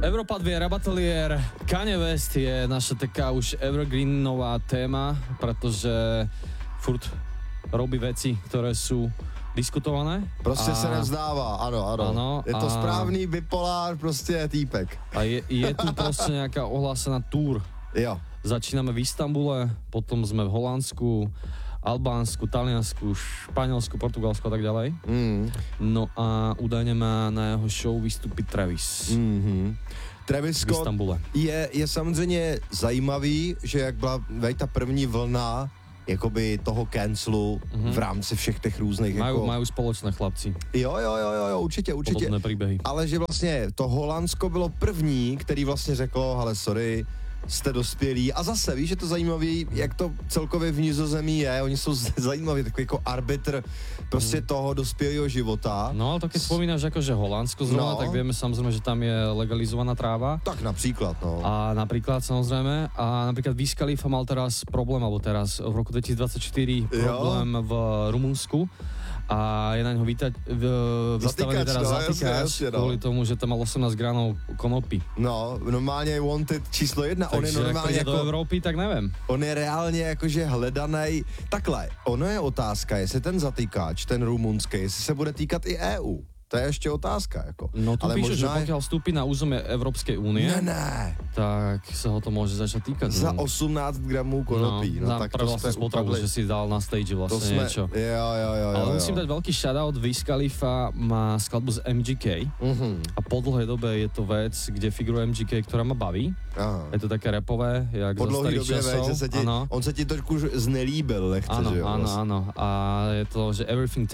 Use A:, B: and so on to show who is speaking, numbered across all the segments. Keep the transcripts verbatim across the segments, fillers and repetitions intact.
A: Európa dva Rabatelier, Kanye West je naša taká už evergreenová téma, pretože furt robí veci, ktoré sú diskutované.
B: Prostě
A: a...
B: se nevzdává, ano, ano. ano je to a... správný bipolár, prostě týpek.
A: A je, je tu prostě nejaká ohlásená túr.
B: Jo.
A: Začíname v Istanbule, potom sme v Holandsku, Albánsku, Taliansku, Španielsku, Portugalsku a tak ďalej.
B: Mm.
A: No a údajne má na jeho show vystúpiť Travis.
B: Mm-hmm. Travis Scott je, je samozřejmě zajímavý, že jak byla ta první vlna jakoby toho cancelu mm-hmm. v rámci všech těch různých
A: majú,
B: jako...
A: majú spoločné chlapci.
B: Jo, jo, jo, jo, určitě, určitě.
A: Podobné príbehy.
B: Ale že vlastně to Holandsko bylo první, který vlastně řeklo, hele, sorry, jste dospělí. A zase, víš, že to zajímavý, jak to celkově v Nizozemí je, oni jsou zajímaví, takový jako arbitr prostě hmm. toho dospělého života.
A: No, ale to keď spomínaš akože Holandsko zrovna, no. tak vieme samozrejme, že tam je legalizovaná tráva.
B: Tak napríklad, no.
A: A napríklad, samozrejme, a napríklad Wiz Khalifa mal teraz problém, alebo teraz v roku dvetisícdvadsaťštyri problém jo. v Rumunsku a je na ňo vítať, v, vystavený teraz
B: no,
A: zatýkač
B: no.
A: kvôli tomu, že tam mal osemnásť gramov konopy.
B: No, normálně je wanted číslo jedna.
A: Takže
B: on je normálně
A: jako do Evropy, tak nevím.
B: On je reálně jakože hledanej. Takhle, ono je otázka, jestli ten zatýkač, ten rumunský, jestli se bude týkat i E U. To je ještě otázka, jako.
A: No tu
B: ale
A: píše,
B: možná...
A: že pokiaľ vstúpi na územie Európskej únie,
B: ne, ne.
A: tak sa ho to môže začať týkať.
B: Za osemnásť gramů konopí.
A: No,
B: no
A: tak pre vlastnú spotrebu, že si dal na stage vlastne
B: to sme...
A: niečo.
B: Jo, jo, jo,
A: ale
B: jo,
A: musím
B: jo.
A: dať veľký shoutout, Wiz Khalifa má skladbu z M G K uh-huh. a po dlhej dobe je to vec, kde figuruje M G K, ktorá ma baví. Aha. Je to také rapové, jak
B: po
A: za starých
B: době,
A: časov.
B: Veď, se ti, on se ti trošku znelíbil, lehce,
A: ano,
B: že jo?
A: Áno, áno, a je to, že everything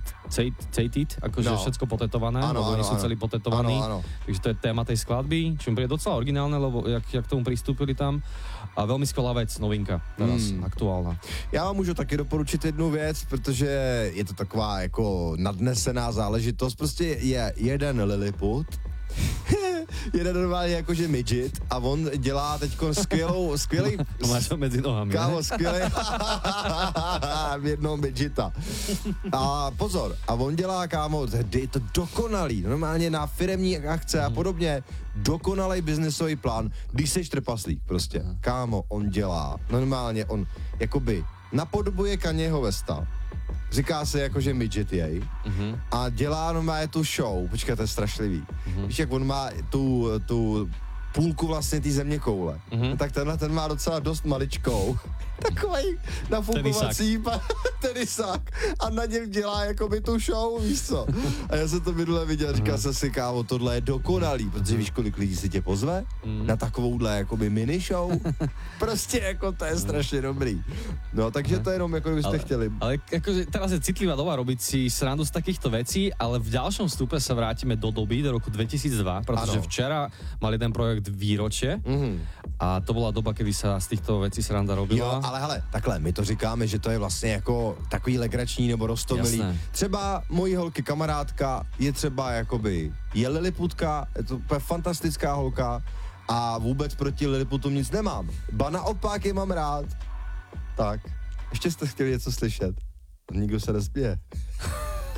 A: tated, akože no. všetko potetované, ano, lebo oni sú celý potetovaní, ano, ano. Takže to je téma tej skladby, čo mi príde docela originálne, lebo jak, jak tomu pristúpili tam a veľmi skvelá vec, novinka, teraz mm. aktuálna.
B: Já vám můžu taky doporučit jednu věc, protože je to taková jako nadnesená záležitost, prostě je jeden Lilliput, jeden normálně jakože midget a on dělá teďko skvělou, skvělý...
A: To máš to mezi nohami,
B: kámo, skvělý... v jednom midgeta. A pozor, a on dělá, kámo, je to dokonalý, normálně na firemní akce a podobně, dokonalý biznesový plán, když seš trpaslík prostě. Kámo, on dělá, normálně on, jakoby, napodobuje Kanyeho Westa, říká se jako, že midget jej uh-huh. a dělá normálně tu show, počkej, to je strašlivý. Uh-huh. Víš, jak on má tu, tu půlku vlastně té země koule, uh-huh. tak tenhle ten má docela dost maličkou. Takovej nafukovací tenisák a na něm dělá jakoby tu show, víš co. A já jsem to minule viděl, říkal jsem si, kámo, tohle je dokonalý, protože víš, kolik lidí si tě pozve mm. na takovouhle jakoby mini show. Prostě jako to je strašně dobrý. No, takže to jenom jako byste
A: ale,
B: chtěli.
A: Ale akože teraz je citlivá doba robiť si srandu z takýchto vecí, ale v ďalšom vstupe sa vrátime do doby, do roku dvetisícdva, pretože ano. Včera mal jeden projekt výročie mm-hmm. a to bola doba, kedy sa z týchto vecí sranda robila.
B: Jo, ale hele, takhle, my to říkáme, že to je vlastně jako takový legrační nebo roztomilý. Jasné. Třeba mojí holky kamarádka je třeba jakoby, je Liliputka, je to úplně fantastická holka a vůbec proti Liliputům nic nemám. Ba naopak je mám rád. Tak, ještě jste chtěli něco slyšet. Nikdo se nespěje.